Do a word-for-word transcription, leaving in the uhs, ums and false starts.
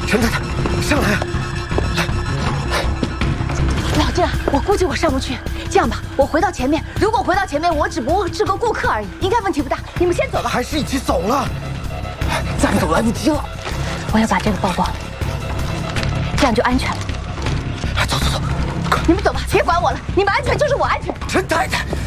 陈太太，上来啊！来， 老郑，我估计我上不去。这样吧，我回到前面。如果回到前面，我只不过是个顾客而已，应该问题不大。你们先走吧。 还是一起走了？再走来不及了。 我要把这个包包，这样就安全了。 走走走，快！ 你们走吧，别管我了。你们安全就是我安全。 陈太太。